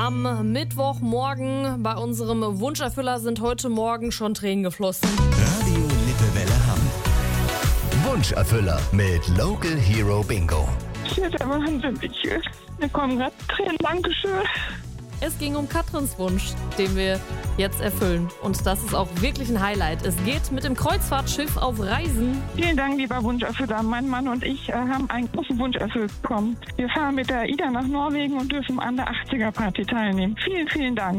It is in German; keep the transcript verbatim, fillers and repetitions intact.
Am Mittwochmorgen bei unserem Wunscherfüller sind heute Morgen schon Tränen geflossen. Radio Lippewelle Hamm. Wunscherfüller mit Local Hero Bingo. Ja, der Wahnsinn. Ich, mir kommen gerade Tränen. Dankeschön. Es ging um Katrins Wunsch, den wir jetzt erfüllen. Und das ist auch wirklich ein Highlight. Es geht mit dem Kreuzfahrtschiff auf Reisen. Vielen Dank, lieber Wunscherfüller. Mein Mann und ich äh, haben einen großen Wunsch erfüllt bekommen. Wir fahren mit der AIDA nach Norwegen und dürfen an der achtziger Party teilnehmen. Vielen, vielen Dank.